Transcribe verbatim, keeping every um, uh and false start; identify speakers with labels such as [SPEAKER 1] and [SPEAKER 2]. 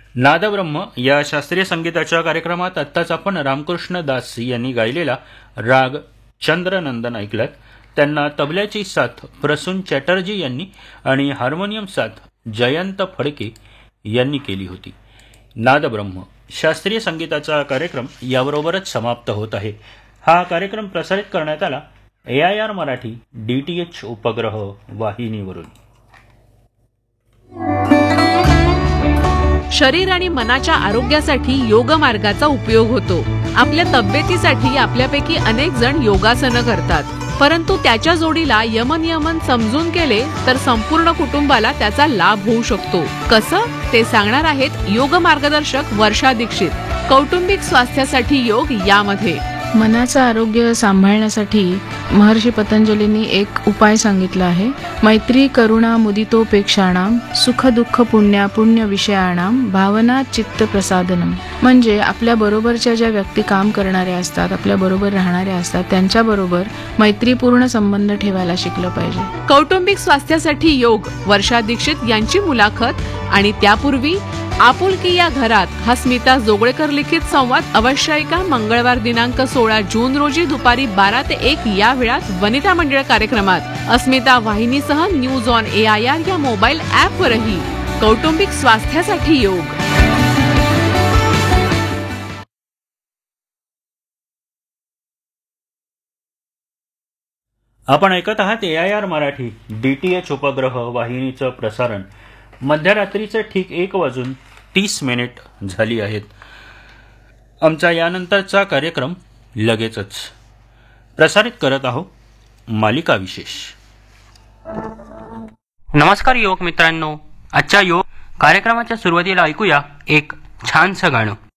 [SPEAKER 1] नादब्रह्म या शास्त्रीय संगीताच्या कार्यक्रमात आत्ताच आपण रामकृष्ण दास यांनी गायलेला राग चंद्रनंदन ऐकलात. त्यांना तबल्याची साथ प्रसून चॅटर्जी यांनी आणि हार्मोनियम साथ जयंत फडके यांनी केली होती. नादब्रह्म शास्त्रीय संगीताचा कार्यक्रम याबरोबरच समाप्त होत आहे. हा कार्यक्रम प्रसारित करण्यात आला ए I R Marathi D T H उपग्रह वाहिनीवरून.
[SPEAKER 2] शरीर आणि मनाच्या आरोग्यासाठी योग मार्गाचा उपयोग होतो. आपल्या तब्येतीसाठी आपल्यापैकी अनेक जण योगासनं करतात, परंतु त्याच्या जोडीला यमनियमन समजून केले तर संपूर्ण कुटुंबाला त्याचा लाभ होऊ शकतो. कसं ते सांगणार आहेत योग मार्गदर्शक वर्षा दीक्षित. कौटुंबिक स्वास्थ्यासाठी योग यामध्ये
[SPEAKER 3] मनाचं आरोग्य सांभाळण्यासाठी महर्षी पतंजलींनी एक उपाय सांगितला आहे. मैत्री करुणा मुदितोपेक्षाणाम सुख दुःख पुण्या पुण्य विषयाणाम भावना चित्त प्रसादनम. म्हणजे आपल्या बरोबरच्या ज्या व्यक्ती काम करणाऱ्या असतात, आपल्या बरोबर राहणाऱ्या असतात, त्यांच्याबरोबर मैत्रीपूर्ण संबंध ठेवायला शिकलं पाहिजे.
[SPEAKER 2] कौटुंबिक स्वास्थ्यासाठी योग वर्षा दीक्षित यांची मुलाखत. आणि त्यापूर्वी आपुलकी या घरात हा स्मिता जोगळेकर लिखित संवाद अवश्य ऐका. मंगळवार दिनांक सोळा जून रोजी दुपारी बारा ते एक या वेळात वनिता मंडळ कार्यक्रमात अस्मिता वाहिनीसह news on A I R या मोबाईल ॲपवरही कौटुंबिक स्वास्थ्यासाठी योग.
[SPEAKER 1] आपण ऐकत आहात ए I R Marathi D T H उपग्रह वाहिनीचं प्रसारण. मध्यरात्रीचे ठीक एक वाजून तीस मिनिट झाली आहेत. आमचा यानंतरचा कार्यक्रम लगेचच प्रसारित करत आहोत मालिका विशेष.
[SPEAKER 4] नमस्कार योग मित्रांनो, आजच्या योग कार्यक्रमाच्या सुरुवातीला ऐकूया एक छानसं गाणं.